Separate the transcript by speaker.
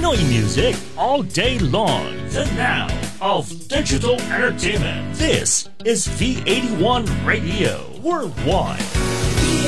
Speaker 1: Pinoy music all day long. The now of digital entertainment. This is V81 Radio Worldwide.